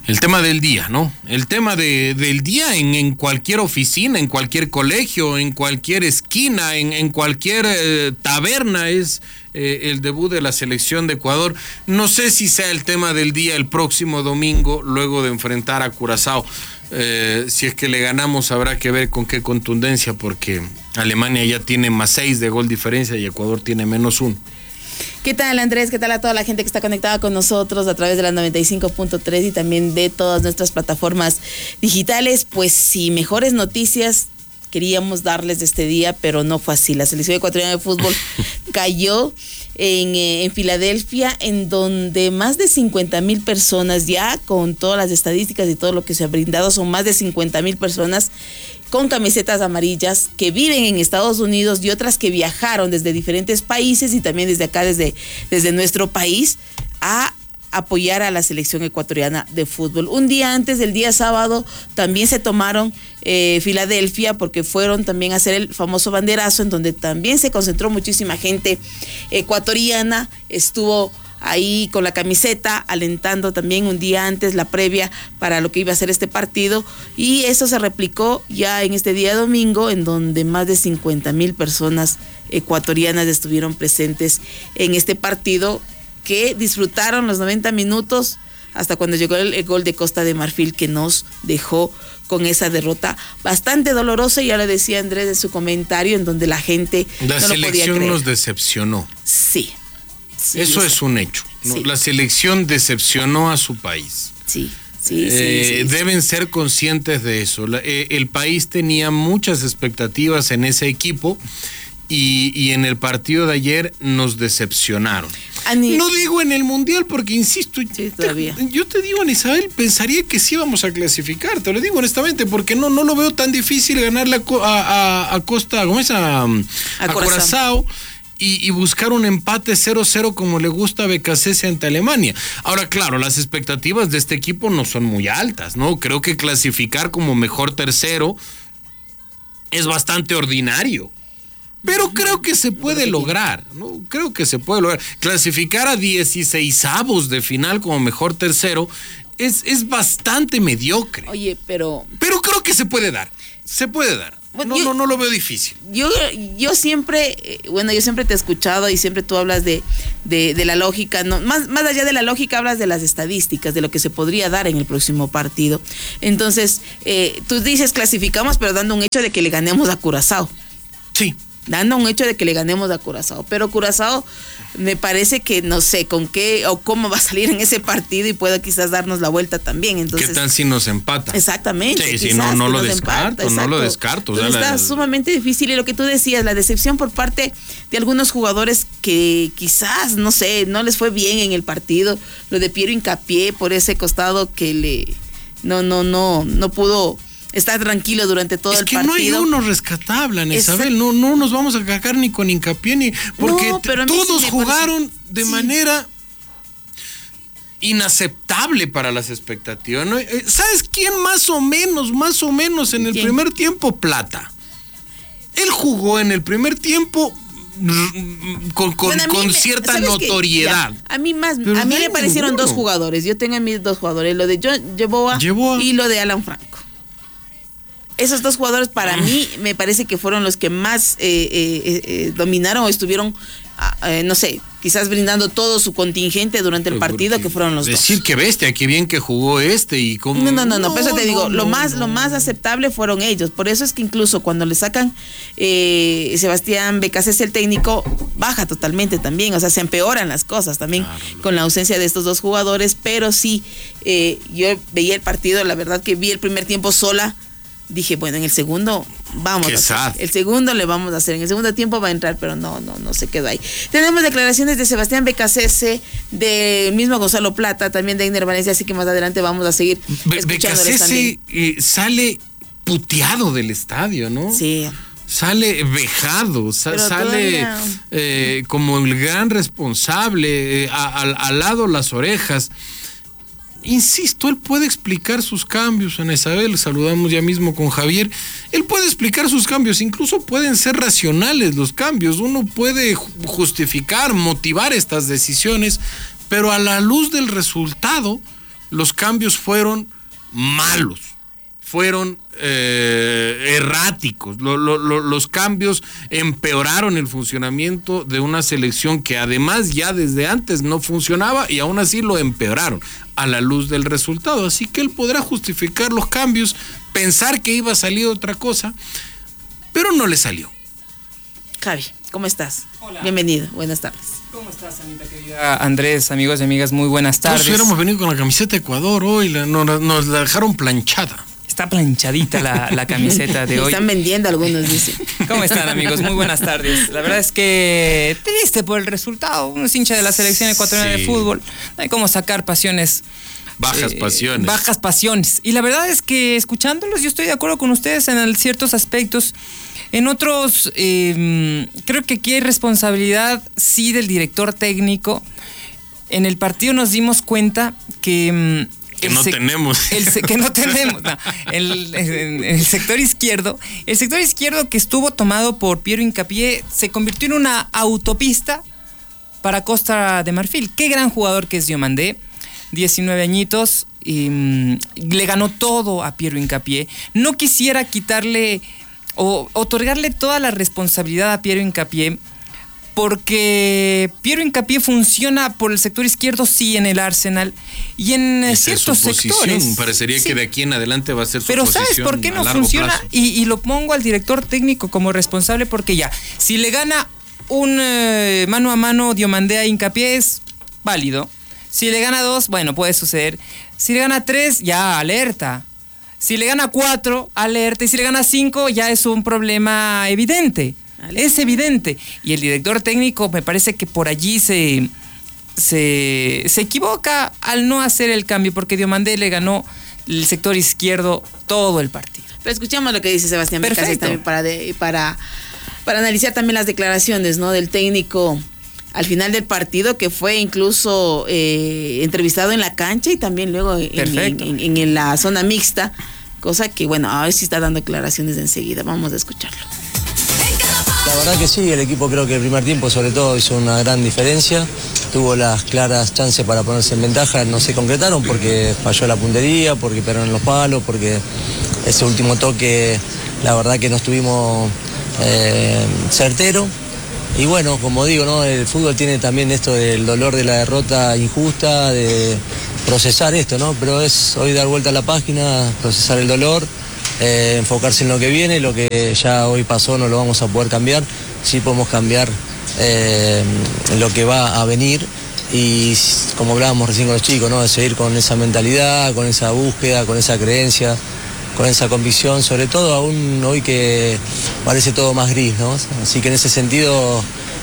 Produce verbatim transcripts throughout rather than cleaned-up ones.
El tema del día, ¿no? El tema de, del día en, en cualquier oficina, en cualquier colegio, en cualquier esquina, en, en cualquier eh, taberna es eh, el debut de la selección de Ecuador. No sé si sea el tema del día el próximo domingo, luego de enfrentar a Curazao. Eh, si es que le ganamos habrá que ver con qué contundencia, porque Alemania ya tiene más seis de gol diferencia y Ecuador tiene menos uno. ¿Qué tal, Andrés? ¿Qué tal a toda la gente que está conectada con nosotros a través de la noventa y cinco punto tres y también de todas nuestras plataformas digitales? Pues sí, mejores noticias queríamos darles de este día, pero no fue así. La selección ecuatoriana de fútbol cayó en, eh, en Filadelfia, en donde más de cincuenta mil personas, ya con todas las estadísticas y todo lo que se ha brindado, son más de cincuenta mil personas con camisetas amarillas que viven en Estados Unidos y otras que viajaron desde diferentes países y también desde acá, desde, desde nuestro país, a apoyar a la selección ecuatoriana de fútbol. Un día antes del día sábado también se tomaron eh, Filadelfia, porque fueron también a hacer el famoso banderazo, en donde también se concentró muchísima gente ecuatoriana. Estuvo ahí con la camiseta, alentando también un día antes la previa para lo que iba a ser este partido, y eso se replicó ya en este día domingo, en donde más de cincuenta mil personas ecuatorianas estuvieron presentes en este partido, que disfrutaron los noventa minutos hasta cuando llegó el, el gol de Costa de Marfil, que nos dejó con esa derrota bastante dolorosa. Ya lo decía Andrés en su comentario, en donde la gente la no lo podía creer. La selección nos decepcionó. Sí. Sí, eso es un hecho, ¿no? Sí. La selección decepcionó a su país. Sí, sí, eh, sí, sí, Deben sí. ser conscientes de eso. La, eh, el país tenía muchas expectativas en ese equipo y, y en el partido de ayer nos decepcionaron. Ani... No digo en el Mundial porque, insisto, sí, todavía. Te, yo te digo, Ana Isabel, pensaría que sí íbamos a clasificar, te lo digo honestamente, porque no, no lo veo tan difícil ganarle a, a, a Costa, ¿cómo es? A, a, a Curazao. Y, y buscar un empate cero cero como le gusta a Becasese ante Alemania. Ahora, claro, las expectativas de este equipo no son muy altas, ¿no? Creo que clasificar como mejor tercero es bastante ordinario. Pero creo que se puede lograr, ¿no? Creo que se puede lograr. Clasificar a dieciseisavos de final como mejor tercero es, es bastante mediocre. Oye, pero... Pero creo que se puede dar, se puede dar. Bueno, no, yo, no, no lo veo difícil. Yo, yo siempre, bueno, yo siempre te he escuchado y siempre tú hablas de, de, de la lógica, no, más, más allá de la lógica hablas de las estadísticas, de lo que se podría dar en el próximo partido. Entonces, eh, tú dices clasificamos, pero dando un hecho de que le ganemos a Curazao. Sí. Dando un hecho de que le ganemos a Curazao. Pero Curazao me parece que no sé con qué o cómo va a salir en ese partido y pueda quizás darnos la vuelta también. Entonces, ¿qué tal si nos empata? Exactamente. Sí, sí, no, no lo descarto, empata, no lo descarto. Entonces, o sea, está la... sumamente difícil, y lo que tú decías, la decepción por parte de algunos jugadores que quizás, no sé, no les fue bien en el partido. Lo de Piero Hincapié por ese costado que le no, no, no, no pudo estar tranquilo durante todo es el partido. Es que no hay uno rescatable, Ana Isabel. No, no nos vamos a cagar ni con Hincapié ni. Porque no, todos sí jugaron parece... de sí. manera inaceptable para las expectativas, ¿no? ¿Sabes quién más o menos, más o menos en el ¿Quién? primer tiempo? Plata. Él jugó en el primer tiempo con, con, bueno, con cierta notoriedad. Ya, a mí más, Pero a mí me parecieron ninguno. dos jugadores. Yo tengo a mis dos jugadores, lo de John Yeboah y lo de Alan Franco. Esos dos jugadores para mí me parece que fueron los que más eh, eh, eh, dominaron o estuvieron, eh, no sé, quizás brindando todo su contingente durante el partido, Porque que fueron los decir dos. Decir que bestia, qué bien que jugó este y cómo... No, no, no, no, no por eso te digo, no, lo no, más no, lo más aceptable fueron ellos. Por eso es que incluso cuando le sacan eh, Sebastián Becasese, el técnico, baja totalmente también, o sea, se empeoran las cosas también claro, con la ausencia de estos dos jugadores, pero sí, eh, yo veía el partido, la verdad que vi el primer tiempo sola. Dije, bueno, en el segundo vamos Qué a hacer. sad. El segundo le vamos a hacer. En el segundo tiempo va a entrar, pero no, no, no se quedó ahí. Tenemos declaraciones de Sebastián Becasese, del mismo Gonzalo Plata, también de Einer Valencia, así que más adelante vamos a seguir Be- escuchándoles también. Becasese eh, sale puteado del estadio, ¿no? Sí. Sale vejado, sa- sale eh, como el gran responsable, eh, a, a, al lado las orejas. Insisto, él puede explicar sus cambios, Ana Isabel, saludamos ya mismo con Javier, él puede explicar sus cambios, incluso pueden ser racionales los cambios, uno puede justificar, motivar estas decisiones, pero a la luz del resultado, los cambios fueron malos, fueron eh, erráticos. Lo, lo, lo, los cambios empeoraron el funcionamiento de una selección que además ya desde antes no funcionaba y aún así lo empeoraron a la luz del resultado. Así que él podrá justificar los cambios, pensar que iba a salir otra cosa, pero no le salió. Javi, ¿cómo estás? Hola. Bienvenido, buenas tardes. ¿Cómo estás, Anita querida? Andrés, amigos y amigas, muy buenas tardes. Todos hubiéramos venido con la camiseta de Ecuador hoy, la, no, nos la dejaron planchada. Está planchadita la, la camiseta de hoy. Están vendiendo algunos, dicen. ¿Cómo están, amigos? Muy buenas tardes. La verdad es que triste por el resultado. Uno es hincha de la selección ecuatoriana sí. de fútbol. No hay cómo sacar pasiones. Bajas eh, pasiones. Bajas pasiones. Y la verdad es que escuchándolos, yo estoy de acuerdo con ustedes en ciertos aspectos. En otros, eh, creo que aquí hay responsabilidad, sí, del director técnico. En el partido nos dimos cuenta que... Que no, sec- tenemos. El se- que no tenemos. No. El, el, el sector izquierdo. El sector izquierdo que estuvo tomado por Piero Hincapié se convirtió en una autopista para Costa de Marfil. Qué gran jugador que es Diomandé. diecinueve añitos. Y, um, le ganó todo a Piero Hincapié. No quisiera quitarle o otorgarle toda la responsabilidad a Piero Hincapié, porque Piero Hincapié funciona por el sector izquierdo, sí, en el Arsenal y en Esa ciertos es su sectores. Parecería sí. que de aquí en adelante va a ser su Pero posición. ¿sabes por qué no funciona? Y, y lo pongo al director técnico como responsable, porque ya, si le gana un eh, mano a mano Diomandé a Hincapié es válido. Si le gana dos, bueno, puede suceder. Si le gana tres, ya, alerta. Si le gana cuatro, alerta. Y si le gana cinco, ya es un problema evidente. Vale. Es evidente. Y el director técnico me parece que por allí se, se, se equivoca al no hacer el cambio, porque Diomandé le ganó el sector izquierdo todo el partido. Pero escuchamos lo que dice Sebastián Becasés también para, de, para, para analizar también las declaraciones, ¿no?, del técnico al final del partido, que fue incluso eh, entrevistado en la cancha y también luego en, en, en, en la zona mixta, cosa que, bueno, a ver si está dando declaraciones de enseguida. Vamos a escucharlo. La verdad que sí, el equipo creo que el primer tiempo sobre todo hizo una gran diferencia, tuvo las claras chances para ponerse en ventaja, no se concretaron porque falló la puntería, porque perdieron los palos, porque ese último toque la verdad que no estuvimos eh, certero. Y bueno, como digo, ¿no?, el fútbol tiene también esto del dolor de la derrota injusta, de procesar esto, ¿no? Pero es hoy dar vuelta a la página, procesar el dolor, eh, enfocarse en lo que viene, lo que ya hoy pasó no lo vamos a poder cambiar, sí podemos cambiar eh, lo que va a venir y como hablábamos recién con los chicos, ¿no?, de seguir con esa mentalidad, con esa búsqueda, con esa creencia, con esa convicción, sobre todo aún hoy que parece todo más gris, ¿no? Así que en ese sentido,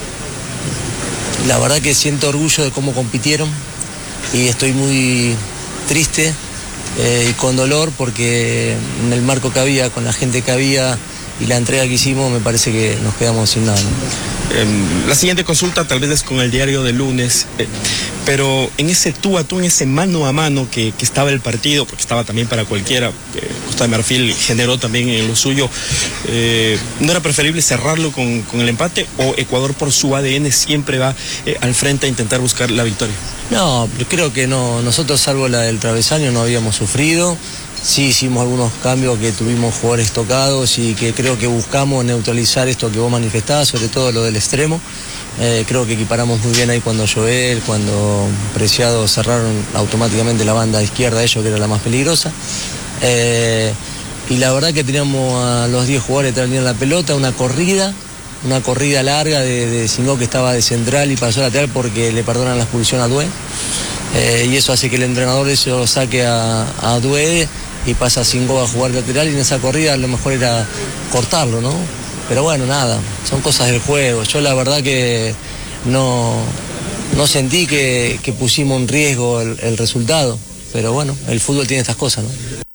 la verdad que siento orgullo de cómo compitieron y estoy muy triste eh, y con dolor porque en el marco que había, con la gente que había y la entrega que hicimos, me parece que nos quedamos sin nada, ¿no? Eh, la siguiente consulta tal vez es con el diario del lunes, eh, pero en ese tú a tú, en ese mano a mano que, que estaba el partido, porque estaba también para cualquiera, eh, Costa de Marfil generó también en lo suyo, eh, ¿no era preferible cerrarlo con, con el empate o Ecuador por su A D N siempre va eh, al frente a intentar buscar la victoria? No, creo que no, nosotros salvo la del travesaño no habíamos sufrido. Sí hicimos algunos cambios, que tuvimos jugadores tocados y que creo que buscamos neutralizar esto que vos manifestabas, sobre todo lo del extremo. Eh, creo que equiparamos muy bien ahí cuando Joel, cuando Preciado cerraron automáticamente la banda izquierda de ellos, que era la más peligrosa. Eh, y la verdad que teníamos a los diez jugadores que tenían la pelota, una corrida, una corrida larga de, de Singó, que estaba de central y pasó a lateral porque le perdonan la expulsión a Dué. Eh, y eso hace que el entrenador eso saque a, a Dué y pasa a Singó a jugar lateral, y en esa corrida a lo mejor era cortarlo, ¿no? Pero bueno, nada, son cosas del juego. Yo la verdad que no, no sentí que, que pusimos en riesgo el, el resultado, pero bueno, el fútbol tiene estas cosas, ¿no?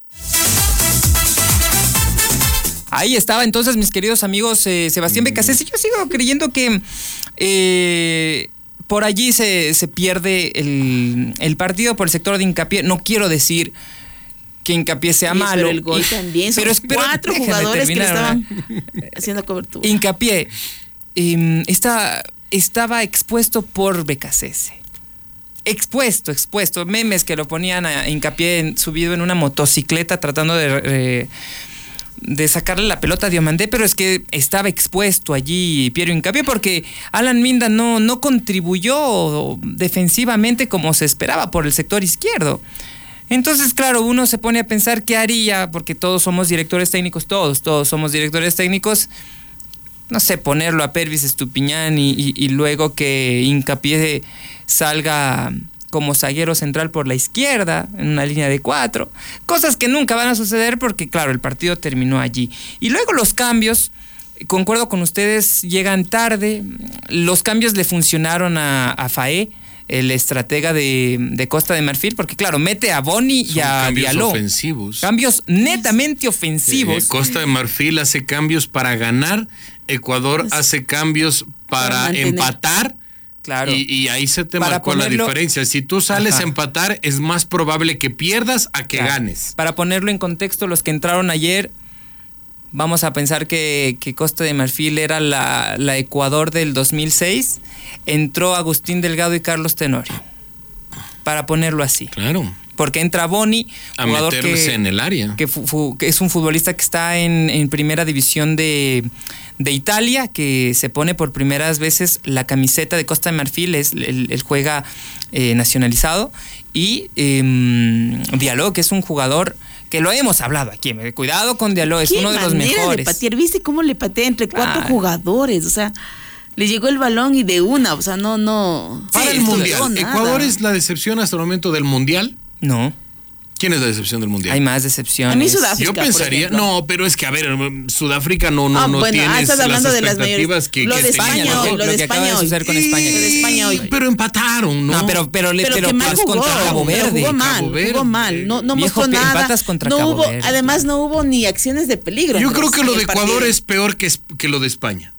Ahí estaba entonces, mis queridos amigos, eh, Sebastián Becasés, y yo sigo creyendo que eh, por allí se, se pierde el, el partido por el sector de Hincapié. No quiero decir que Hincapié sea malo. Pero el gol y, también, son pero, pero cuatro jugadores terminar, que le estaban haciendo cobertura. Hincapié eh, está, estaba expuesto por Becasés. expuesto, expuesto. Memes que lo ponían a hincapié en, subido en una motocicleta tratando de... Eh, de sacarle la pelota a Diomandé, pero es que estaba expuesto allí Piero Hincapié porque Alan Minda no, no contribuyó defensivamente como se esperaba por el sector izquierdo. Entonces, claro, uno se pone a pensar qué haría, porque todos somos directores técnicos, todos, todos somos directores técnicos, no sé, ponerlo a Pervis Estupiñán y, y, y luego que Hincapié salga como zaguero central por la izquierda, en una línea de cuatro. Cosas que nunca van a suceder porque, claro, el partido terminó allí. Y luego los cambios, concuerdo con ustedes, llegan tarde. Los cambios le funcionaron a, a Faé, el estratega de, de Costa de Marfil, porque, claro, mete a Boni y a cambios Diallo. ofensivos. Cambios netamente ofensivos. Eh, Costa de Marfil hace cambios para ganar, Ecuador pues, hace cambios para, para empatar. Claro. Y, y ahí se te para marcó ponerlo, la diferencia. Si tú sales ajá. a empatar, es más probable que pierdas a que claro. ganes. Para ponerlo en contexto, los que entraron ayer, vamos a pensar que, que Costa de Marfil era la, la Ecuador del dos mil seis. Entró Agustín Delgado y Carlos Tenorio. Para ponerlo así. Claro. Porque entra Boni, a jugador meterse que, en el área. Que, fu, fu, que es un futbolista que está en, en primera división de, de Italia, que se pone por primeras veces la camiseta de Costa de Marfil, es, él, él juega eh, nacionalizado, y eh, Diallo, que es un jugador que lo hemos hablado aquí, cuidado con Diallo, es uno de los mejores. De patear, ¿viste cómo le patea entre cuatro ah. jugadores? O sea, le llegó el balón y de una, o sea, no, no. Para sí, el Mundial, ¿Ecuador es la decepción hasta el momento del Mundial? No. ¿Quién es la decepción del Mundial? Hay más decepciones. A mí Sudáfrica, yo pensaría, no, pero es que a ver, Sudáfrica no no ah, no bueno, tienes ah, estás hablando las de las expectativas que, lo que de España, tenía, hoy, lo, lo de que España acaba de suceder con España. Lo de España hoy. Pero empataron, ¿no? No, pero pero le pero, pero, pero pues jugó, contra Cabo Verde. Jugó mal, Cabo Verde. jugó mal, no no Viejo, mostró nada. Contra no Cabo hubo, Verde, además no hubo ni acciones de peligro. Yo creo que lo de Ecuador partido. es peor que que lo de España.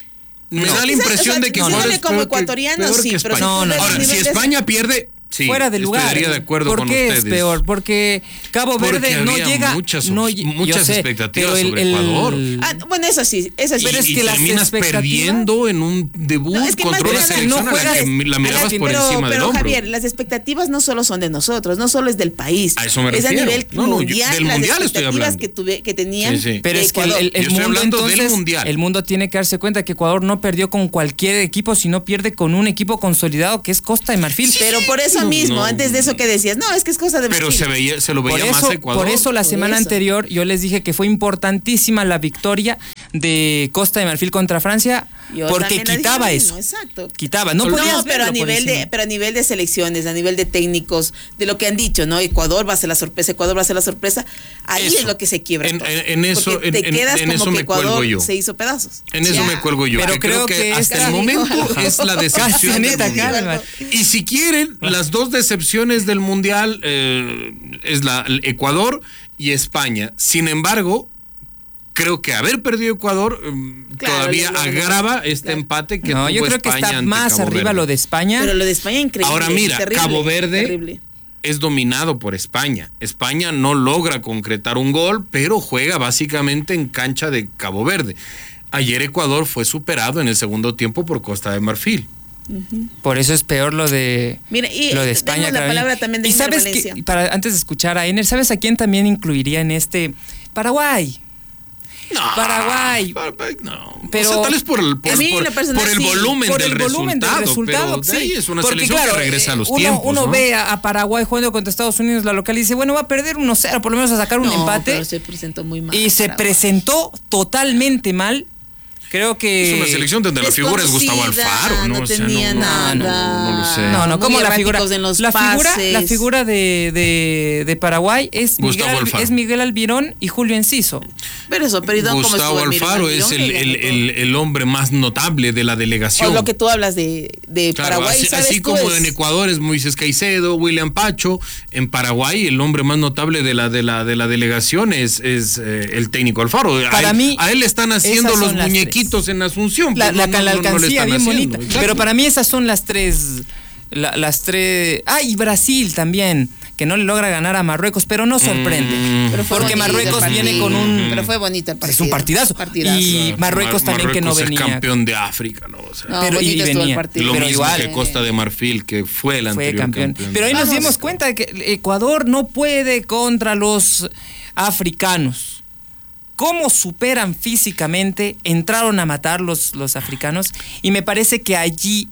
Me no, da la impresión o sea, de que no, Ecuador no, es como peor ecuatoriano, que, peor sí, que pero España. no, no, Ahora, si España pierde, sí, fuera de lugar. Estaría de acuerdo ¿Por con qué ustedes. es peor? Porque Cabo Porque Verde no llega muchas, no, muchas sé, expectativas el, sobre el, Ecuador. Ah, bueno, eso sí, eso sí. Pero es y, que y las terminas perdiendo en un debut no, es que contra una selección no a la que la mirabas que, por pero, encima pero, del hombro. Javier, las expectativas no solo son de nosotros, no solo es del país. A eso me es refiero. a nivel no, no, mundial, yo, del las mundial estoy hablando. Que, tuve, que tenían. Sí, sí. Pero es que el, el, el yo estoy mundo hablando entonces, del mundial. El mundo tiene que darse cuenta que Ecuador no perdió con cualquier equipo, sino pierde con un equipo consolidado que es Costa de Marfil. Sí, pero por eso no, mismo, no, antes de eso que decías, no, es que es Costa de Marfil. Pero se veía, se lo veía por eso, más a Ecuador. Por eso la por semana eso. anterior yo les dije que fue importantísima la victoria de Costa de Marfil contra Francia, yo porque quitaba dije, eso. No, exacto. Quitaba, no, no podías pero a nivel de, pero a nivel de selecciones, a nivel de técnicos, de lo que han dicho, ¿no? Ecuador va a ser la sorpresa, Ecuador va a ser la sorpresa. Ahí eso. Es lo que se quiebra. En, todo. en, en eso, te en, quedas en como eso que me Ecuador cuelgo yo. se hizo pedazos. En eso ya. me cuelgo yo. Pero creo, creo que, que hasta esta... el momento es la decepción del mundial. Y si quieren, las dos decepciones del mundial eh, es la Ecuador y España. Sin embargo, creo que haber perdido Ecuador um, claro, todavía lo, lo, agrava lo, este claro. empate que no, tuvo yo creo España que está más Cabo arriba Verde. Lo de España. Pero lo de España increíble. Ahora mira, terrible, Cabo Verde terrible. Es dominado por España. España no logra concretar un gol, pero juega básicamente en cancha de Cabo Verde. Ayer Ecuador fue superado en el segundo tiempo por Costa de Marfil. Uh-huh. Por eso es peor lo de Mira, y lo de España. La palabra también de y sabes que, para antes de escuchar a Ener, ¿sabes a quién también incluiría en este? Paraguay. No, Paraguay. No, pero o sea, tal vez por el, por, por, personal, por el sí, volumen, por del, el volumen resultado, del resultado. Pero sí, de es una porque, selección claro, que regresa a los uno, tiempos. Uno ¿no? ve a, a Paraguay jugando contra Estados Unidos la local y dice, bueno, va a perder uno cero, por lo menos a sacar un no, empate. Pero se presentó muy mal. Y se Paraguay. presentó totalmente mal. Creo que es una selección donde la figura es Gustavo Alfaro, ¿no? No o sea, tenía no, nada. No, no, no lo sé. No, no, como la figura. La figura, la pases. figura de, de, de Paraguay es Miguel, es Miguel Almirón y Julio Enciso. Pero eso, pero Gustavo Alfaro es el, el, el, el hombre más notable de la delegación. O lo que tú hablas de, de claro, Paraguay. Así, ¿sabes así como es? en Ecuador es Moisés Caicedo, William Pacho, en Paraguay el hombre más notable de la de la de la delegación es, es eh, el técnico Alfaro. Para a, mí, a él le están haciendo los muñequitos tres. En Asunción. La, pues la, no, la no, alcancía no bien haciendo, bonita. exacto. Pero para mí esas son las tres. La, las tres. Ah, y Brasil también. que no le logra ganar a Marruecos, pero no sorprende. Mm, pero porque Marruecos viene con un... Pero fue bonito el partido. Es un partidazo. partidazo. Y Marruecos Mar también Marruecos que no venía. Es campeón de África, ¿no? O sea, no, pero y venía. El partido. Lo pero mismo igual, que Costa de Marfil, que fue el fue anterior campeón. campeón. Pero ahí Vamos. nos dimos cuenta de que Ecuador no puede contra los africanos. ¿Cómo superan físicamente? Entraron a matar los, los africanos y me parece que allí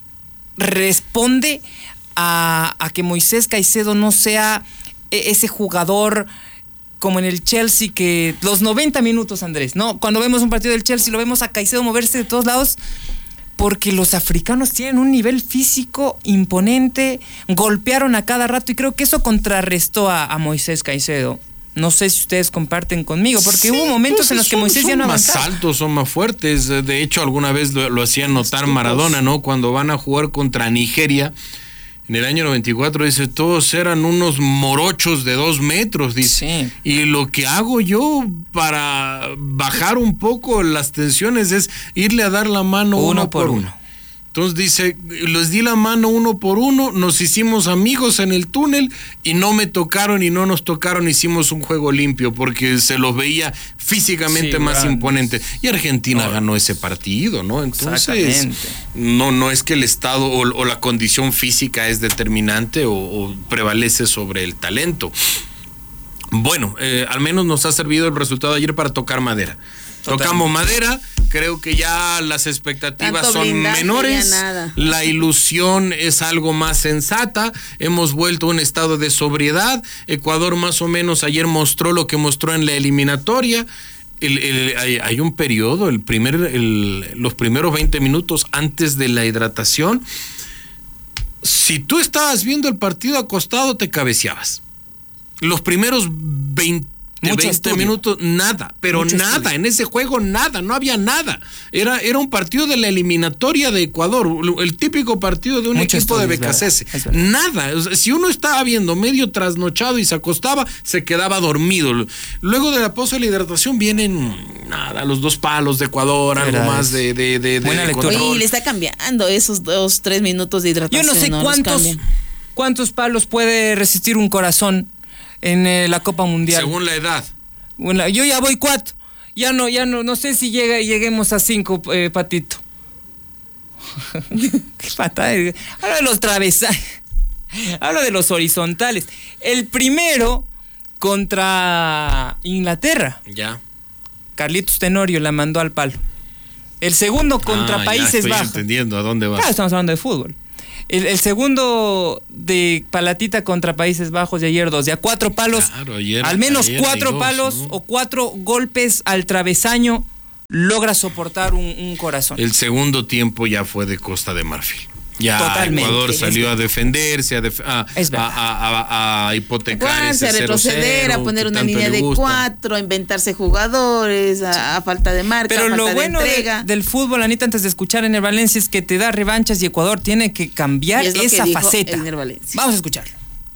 responde a, a que Moisés Caicedo no sea ese jugador como en el Chelsea, que los noventa minutos, Andrés, ¿no? Cuando vemos un partido del Chelsea lo vemos a Caicedo moverse de todos lados, porque los africanos tienen un nivel físico imponente, golpearon a cada rato y creo que eso contrarrestó a, a Moisés Caicedo. No sé si ustedes comparten conmigo, porque sí, hubo momentos pues en los que Moisés son ya no avanzaba. Son más altos, son más fuertes. De hecho, alguna vez lo, lo hacían notar Maradona, ¿no? Cuando van a jugar contra Nigeria, en el año noventa y cuatro, dice, todos eran unos morochos de dos metros, dice. Sí. Y lo que hago yo para bajar un poco las tensiones es irle a dar la mano uno, uno por uno. uno. Entonces dice, les di la mano uno por uno, nos hicimos amigos en el túnel y no me tocaron y no nos tocaron, hicimos un juego limpio porque se los veía físicamente sí, más grandes. imponentes. Y Argentina no. ganó ese partido, ¿no? Entonces, no, no es que el estado o, o la condición física es determinante o, o prevalece sobre el talento. Bueno, eh, al menos nos ha servido el resultado de ayer para tocar madera. Totalmente. Tocamos madera, creo que ya las expectativas Tanto son menores, la ilusión es algo más sensata, hemos vuelto a un estado de sobriedad. Ecuador más o menos ayer mostró lo que mostró en la eliminatoria. El, el, hay, hay un periodo, el primer, el, los primeros veinte minutos antes de la hidratación, si tú estabas viendo el partido acostado te cabeceabas. Los primeros veinte veinte minutos, nada, pero Mucho nada, estudio. En ese juego nada, no había nada. Era, era un partido de la eliminatoria de Ecuador, el típico partido de un Mucho equipo estudio, de B K C S. Nada, o sea, si uno estaba viendo medio trasnochado y se acostaba, se quedaba dormido. Luego de la pausa de la hidratación vienen, nada, los dos palos de Ecuador, algo más de, de, de, Buena de control. Oye, le está cambiando esos dos, tres minutos de hidratación. Yo no sé ¿no? cuántos, cuántos palos puede resistir un corazón en eh, la Copa Mundial. Según la edad. Bueno, yo ya voy cuatro. Ya no, ya no, no sé si llega, lleguemos a cinco, eh, Patito. Qué patada. Habla de los travesaños. Habla de los horizontales. El primero contra Inglaterra. Ya. Carlitos Tenorio la mandó al palo. El segundo contra ah, Países ya estoy Bajos. Entendiendo a dónde va. Claro, estamos hablando de fútbol. El, el segundo de Palatita contra Países Bajos de ayer dos, ya cuatro palos, claro, ayer, al menos cuatro dos, palos ¿no? o cuatro golpes al travesaño logra soportar un, un corazón. El segundo tiempo ya fue de Costa de Marfil. Ya Totalmente. Ecuador salió a defenderse, a, def a, a, a, a hipotecar ese a retroceder, a poner una línea de cuatro, a inventarse jugadores, a, a falta de marca, Pero a falta lo bueno de entrega. De, del fútbol, Anita, antes de escuchar en el Valencia, es que te da revanchas y Ecuador tiene que cambiar es esa faceta. Vamos a escucharlo.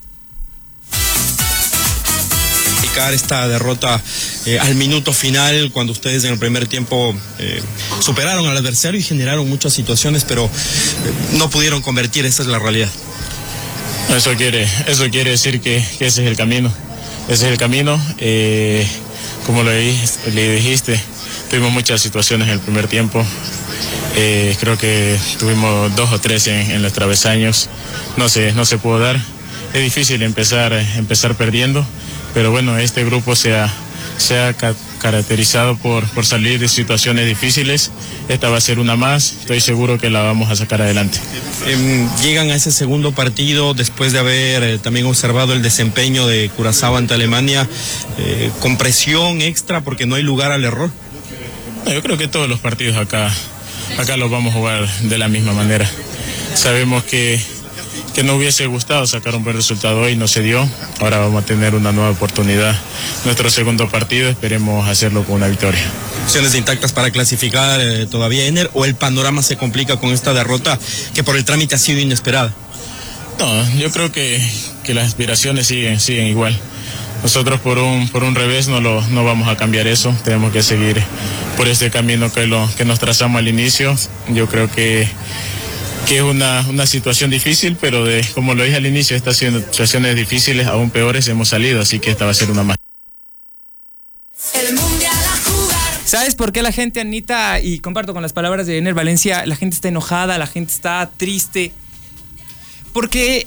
Esta derrota eh, al minuto final, cuando ustedes en el primer tiempo eh, superaron al adversario y generaron muchas situaciones, pero eh, no pudieron convertir, esa es la realidad. Eso quiere, eso quiere decir que, que ese es el camino, ese es el camino, eh, como le, le dijiste, tuvimos muchas situaciones en el primer tiempo, eh, creo que tuvimos dos o tres en, en los travesaños, no se, no se pudo dar, es difícil empezar, empezar perdiendo. Pero bueno, este grupo se ha, se ha ca caracterizado por, por salir de situaciones difíciles. Esta va a ser una más, estoy seguro que la vamos a sacar adelante. Eh, llegan a ese segundo partido después de haber eh, también observado el desempeño de Curazao ante Alemania, eh, con presión extra porque no hay lugar al error. No, yo creo que todos los partidos acá, acá los vamos a jugar de la misma manera. Sabemos que... que no hubiese gustado sacar un buen resultado hoy, no se dio. Ahora vamos a tener una nueva oportunidad. Nuestro segundo partido, esperemos hacerlo con una victoria. ¿Opciones intactas para clasificar eh, todavía, Ener, o el panorama se complica con esta derrota que por el trámite ha sido inesperada? No, yo creo que, que las aspiraciones siguen, siguen igual. Nosotros por un, por un revés no, lo, no vamos a cambiar eso, tenemos que seguir por este camino que, lo, que nos trazamos al inicio. Yo creo que que es una, una situación difícil, pero de, como lo dije al inicio, estas situaciones difíciles, aún peores, hemos salido, así que esta va a ser una más. El mundial a jugar. ¿Sabes por qué la gente, Anita, y comparto con las palabras de Ener Valencia, la gente está enojada, la gente está triste? Porque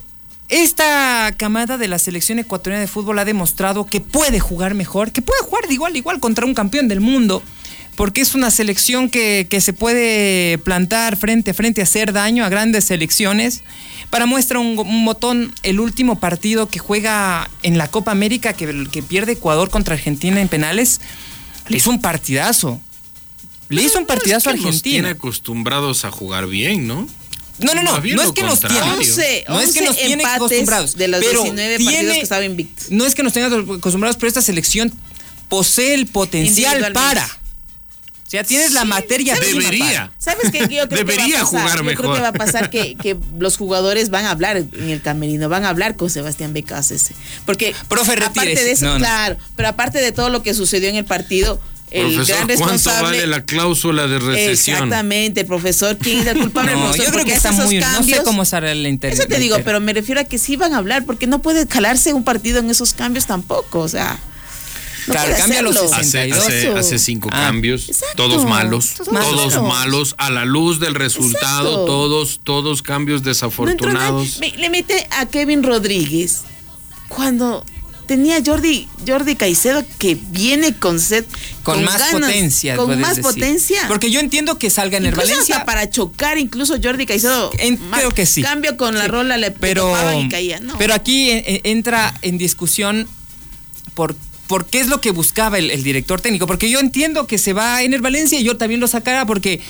esta camada de la selección ecuatoriana de fútbol ha demostrado que puede jugar mejor, que puede jugar de igual a igual contra un campeón del mundo, porque es una selección que, que se puede plantar frente a frente, hacer daño a grandes selecciones. Para muestra un, un botón, el último partido que juega en la Copa América, que, que pierde Ecuador contra Argentina en penales, le hizo un partidazo. Le hizo un partidazo a Argentina. Nos tiene acostumbrados a jugar bien, ¿no? No, no, no, no es que nos tiene, once, no es que nos tiene acostumbrados, de los pero diecinueve tiene, partidos que estaba invicto. No es que nos tengan acostumbrados, pero esta selección posee el potencial para. O sea, tienes sí, la materia prima. Debería. ¿Sabes qué? Yo creo debería que va a pasar, jugar yo mejor. creo que va a pasar que, que los jugadores van a hablar en el camerino, van a hablar con Sebastián Becasese. Porque Profe, aparte retírese. de eso, no, no. claro, pero aparte de todo lo que sucedió en el partido, el profesor, gran responsable. ¿cuánto vale la cláusula de recesión? Exactamente, el profesor, ¿quién es el culpable? No, el profesor, yo creo que está muy, cambios, no sé cómo será el interior. Eso te digo, pero me refiero a que sí van a hablar, porque no puede calarse un partido en esos cambios tampoco, o sea. No claro, cambia los sesenta y dos. Hace, hace, hace cinco ah. cambios, Exacto. todos malos, Todos todos malos. malos, a la luz del resultado, Exacto. todos, todos cambios desafortunados. No le mete a Kevin Rodríguez cuando tenía Jordi, Jordi Caicedo, que viene con set, con, con más ganas, potencia, con más decir. potencia. Porque yo entiendo que salga en el Valencia hasta para chocar, incluso Jordi Caicedo. En, creo que sí. Cambio con la sí. rola le pero, topaban y caía. No. Pero aquí eh, entra en discusión por por qué es lo que buscaba el, el director técnico. Porque yo entiendo que se va en el Valencia y yo también lo sacara porque,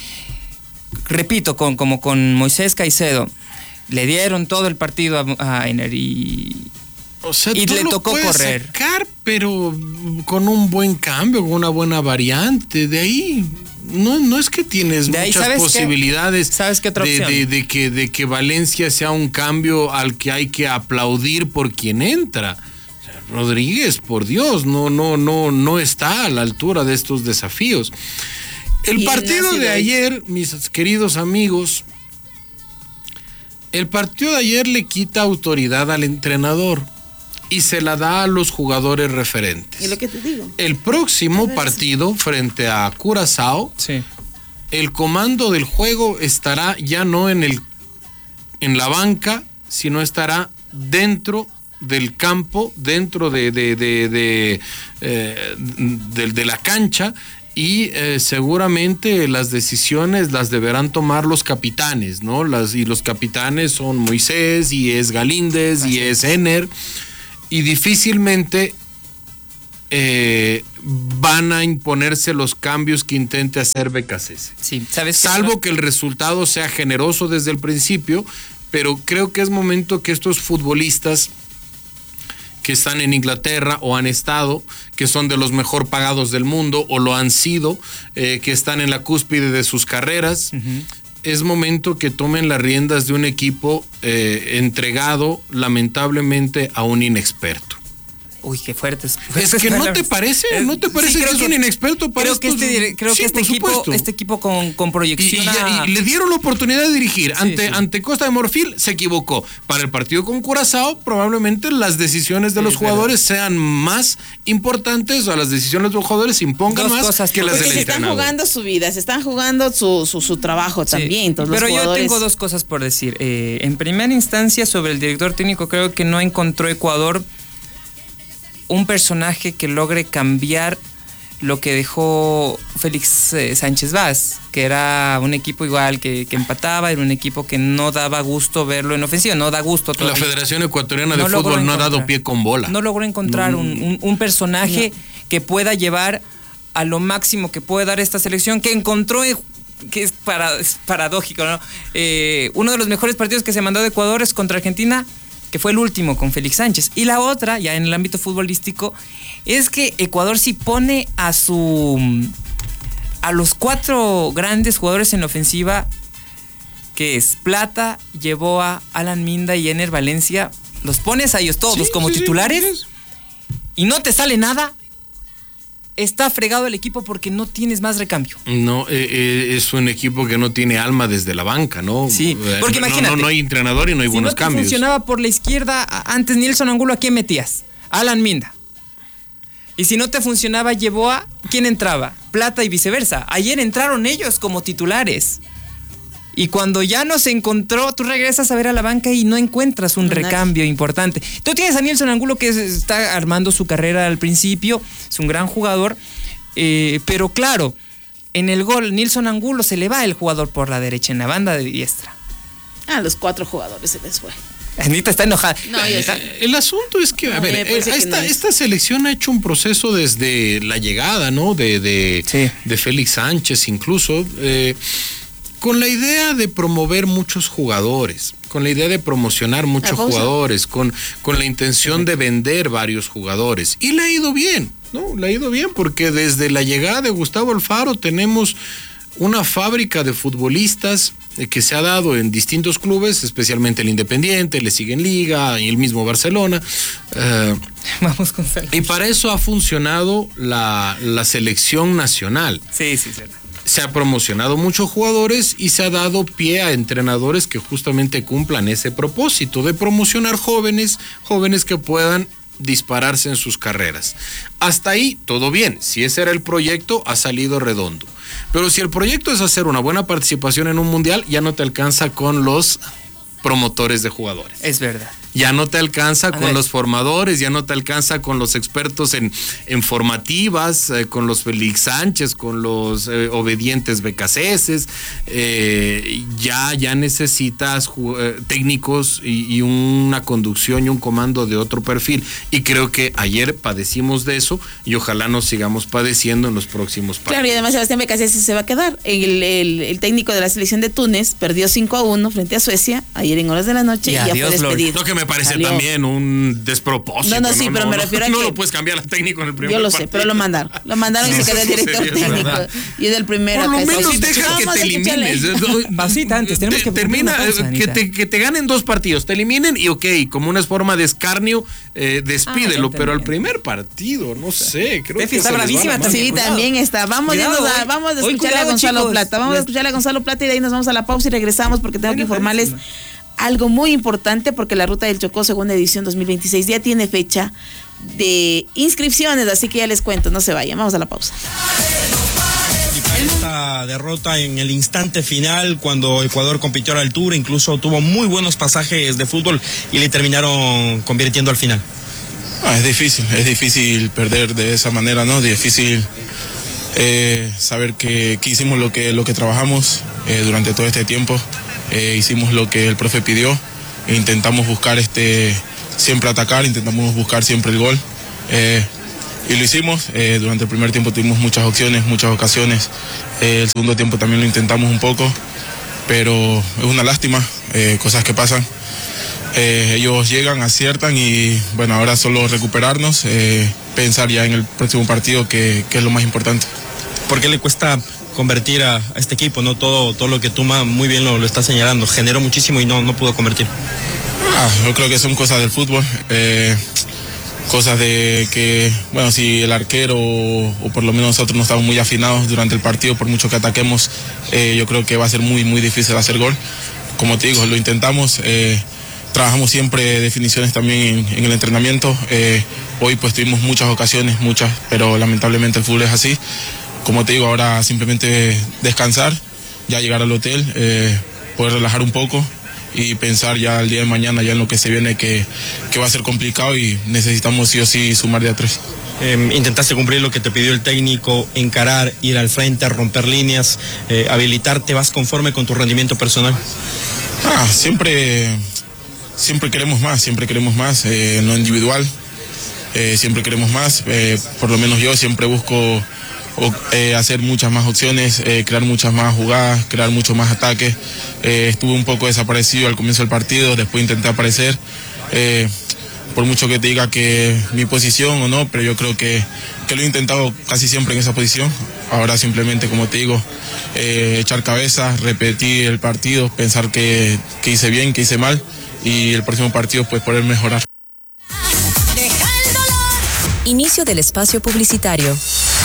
repito, con, como con Moisés Caicedo, le dieron todo el partido a, a Ener y... O sea, y tú le lo tocó puedes correr. Sacar, pero con un buen cambio, con una buena variante. De ahí no, no es que tienes de ahí, muchas ¿sabes posibilidades qué? ¿Sabes qué otra de, opción? de, de, que, de que Valencia sea un cambio al que hay que aplaudir por quien entra. O sea, Rodríguez, por Dios, no, no, no, no está a la altura de estos desafíos. El partido de ayer, mis queridos amigos, el partido de ayer le quita autoridad al entrenador y se la da a los jugadores referentes. ¿Y lo que te digo? El próximo partido frente a Curazao, sí. el comando del juego estará ya no en el en la banca, sino estará dentro del campo, dentro de de de de, eh, de, de la cancha. Y eh, seguramente las decisiones las deberán tomar los capitanes, ¿no? Las, y los capitanes son Moisés, y es Galíndez, Así y es Ener, y difícilmente eh, van a imponerse los cambios que intente hacer Becasese. Sí, ¿sabes? Salvo que el resultado sea generoso desde el principio, pero creo que es momento que estos futbolistas que están en Inglaterra o han estado, que son de los mejor pagados del mundo o lo han sido, eh, que están en la cúspide de sus carreras, uh-huh. es momento que tomen las riendas de un equipo eh, entregado lamentablemente a un inexperto. Uy, qué fuertes. Es que no te parece, no te parece sí, que es que, un inexperto para creo estos, que este, creo sí, que este equipo, este equipo con, con proyección. Y, y, a... y le dieron la oportunidad de dirigir. Sí, ante, sí. ante Costa de Marfil se equivocó. Para el partido con Curazao, probablemente las decisiones de sí, los jugadores verdad. sean más importantes, o las decisiones de los jugadores se impongan Dos más cosas que las del se entrenador. Están jugando su vida, se están jugando su, su, su trabajo sí, también. Todos pero los yo tengo dos cosas por decir. Eh, en primera instancia, sobre el director técnico, creo que no encontró Ecuador un personaje que logre cambiar lo que dejó Félix eh, Sánchez Vaz, que era un equipo igual que, que empataba, era un equipo que no daba gusto verlo en ofensiva, no da gusto todavía. La Federación Ecuatoriana de no Fútbol no ha dado pie con bola. No logró encontrar no. un, un, un personaje no. que pueda llevar a lo máximo que puede dar esta selección, que encontró, que es, para, es paradójico, ¿no? Eh, uno de los mejores partidos que se mandó de Ecuador es contra Argentina, que fue el último con Félix Sánchez. Y la otra, ya en el ámbito futbolístico, es que Ecuador sí pone a su a los cuatro grandes jugadores en la ofensiva, que es Plata, Yeboah, Alan Minda y Ener Valencia, los pones a ellos todos sí, como sí, titulares sí, sí. y no te sale nada, está fregado el equipo porque no tienes más recambio. No, eh, eh, es un equipo que no tiene alma desde la banca, ¿no? Sí, porque no, imagínate. No, no hay entrenador y no hay si buenos no te cambios. funcionaba por la izquierda, antes Nilson Angulo, ¿a quién metías? Alan Minda. Y si no te funcionaba Yeboah, ¿quién entraba? Plata y viceversa. Ayer entraron ellos como titulares. Y cuando ya no se encontró, tú regresas a ver a la banca y no encuentras un recambio importante. Tú tienes a Nilson Angulo, que está armando su carrera al principio, es un gran jugador, eh, pero claro, en el gol Nilson Angulo se le va el jugador por la derecha, en la banda de diestra. Ah, los cuatro jugadores se les fue. Anita está enojada. No, yo Anita, sé. El asunto es que, No, a ver, me parece eh, que esta, no es. esta selección ha hecho un proceso desde la llegada, ¿no? De, de, Sí. de Félix Sánchez incluso, eh, con la idea de promover muchos jugadores, con la idea de promocionar muchos Agosa. jugadores, con, con la intención de vender varios jugadores. Y le ha ido bien, ¿no? Le ha ido bien porque desde la llegada de Gustavo Alfaro tenemos una fábrica de futbolistas eh, que se ha dado en distintos clubes, especialmente el Independiente, le sigue en Liga y el mismo Barcelona. Eh, vamos con Félix. y para eso ha funcionado la, la selección nacional. Sí, sí, sí. Se ha promocionado muchos jugadores y se ha dado pie a entrenadores que justamente cumplan ese propósito de promocionar jóvenes, jóvenes que puedan dispararse en sus carreras. Hasta ahí todo bien, si ese era el proyecto ha salido redondo. Pero si el proyecto es hacer una buena participación en un mundial, ya no te alcanza con los promotores de jugadores. Es verdad. Ya no te alcanza A con ver. los formadores, ya no te alcanza con los expertos en, en formativas, eh, con los Félix Sánchez, con los eh, obedientes becaceses, eh, ya, ya necesitas ju- eh, técnicos y, y una conducción y un comando de otro perfil. Y creo que ayer padecimos de eso y ojalá nos sigamos padeciendo en los próximos partidos. Claro, y además Sebastián Becasese se va a quedar. El, el, el técnico de la selección de Túnez perdió cinco a uno frente a Suecia ayer en horas de la noche Y y, ya adiós, fue Lord. despedido. Lo que me parece Salió. también un despropósito. No, no, sí, pero me refiero a no que- lo puedes cambiar al técnico en el primer Yo lo sé, partido. pero lo mandaron. Lo mandaron y Sí, se quedó el eso director sería, es técnico. verdad. Y es el primero. Por lo acá. menos Sí, deja que vamos te a escucharle. elimines. Pausita antes, tenemos Te- que termina, poner una pausa, eh, que, Anita. te, que te ganen dos partidos, te eliminen y ok, como una forma de escarnio, eh, despídelo, Ah, ya pero al entendí. primer partido, no sé, creo Steffi que está se les va bravísima la mano. también. Sí, Cuidado. también está. Vamos, Cuidado, yendo a, hoy- vamos a hoy escucharle cuidado, a Gonzalo chicos. Plata. Vamos a Les- escucharle a Gonzalo Plata y de ahí nos vamos a la pausa y regresamos porque tengo que Bueno, informarles buenísima. algo muy importante porque la Ruta del Chocó, segunda edición dos mil veintiséis, ya tiene fecha de inscripciones, así que ya les cuento, no se vayan. Vamos a la pausa. Esta derrota en el instante final, cuando Ecuador compitió a la altura, incluso tuvo muy buenos pasajes de fútbol y le terminaron convirtiendo al final. Ah, es difícil, es difícil perder de esa manera, ¿no? Difícil eh, saber que, que hicimos lo que, lo que trabajamos eh, durante todo este tiempo. Eh, hicimos lo que el profe pidió e intentamos buscar este, siempre atacar, intentamos buscar siempre el gol. Eh, y lo hicimos. Eh, durante el primer tiempo tuvimos muchas opciones, muchas ocasiones. Eh, el segundo tiempo también lo intentamos un poco, pero es una lástima, eh, cosas que pasan. Eh, ellos llegan, aciertan y bueno, ahora solo recuperarnos, eh, pensar ya en el próximo partido que, que es lo más importante. ¿Por qué le cuesta convertir a, a este equipo? No todo, todo lo que Tuma muy bien lo, lo está señalando. Generó muchísimo y no, no pudo convertir. Ah, yo creo que son cosas del fútbol, eh, cosas de que, bueno, si el arquero o, o por lo menos nosotros no estamos muy afinados durante el partido, por mucho que ataquemos, eh, yo creo que va a ser muy, muy difícil hacer gol. Como te digo, lo intentamos, eh, trabajamos siempre definiciones también en, en el entrenamiento. Eh, hoy pues tuvimos muchas ocasiones, muchas, pero lamentablemente el fútbol es así. Como te digo, ahora simplemente descansar, ya llegar al hotel, eh, poder relajar un poco y pensar ya el día de mañana ya en lo que se viene, que, que va a ser complicado y necesitamos sí o sí sumar de a tres. Eh, intentaste cumplir lo que te pidió el técnico, encarar, ir al frente, romper líneas, eh, habilitarte. ¿Vas conforme con tu rendimiento personal? Ah, siempre, siempre queremos más, siempre queremos más, eh, en lo individual, eh, siempre queremos más, eh, por lo menos yo siempre busco o, eh, hacer muchas más opciones, eh, crear muchas más jugadas, crear muchos más ataques. Eh, estuve un poco desaparecido al comienzo del partido, después intenté aparecer, eh, por mucho que te diga que mi posición o no, pero yo creo que, que lo he intentado casi siempre en esa posición. Ahora simplemente, como te digo, eh, echar cabeza, repetir el partido, pensar que, que hice bien, que hice mal y el próximo partido pues poder mejorar. Inicio del espacio publicitario.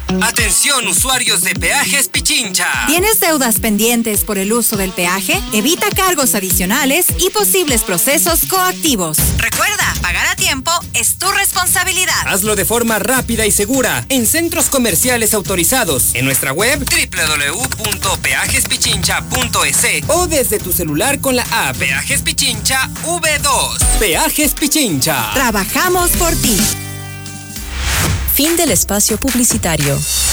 Atención, usuarios de Peajes Pichincha. ¿Tienes deudas pendientes por el uso del peaje? Evita cargos adicionales y posibles procesos coactivos. Recuerda, pagar a tiempo es tu responsabilidad. Hazlo de forma rápida y segura en centros comerciales autorizados, en nuestra web doble u doble u doble u punto peajes pichincha punto e s o desde tu celular con la app Peajes Pichincha V dos. Peajes Pichincha. Trabajamos por ti. Fin del espacio publicitario.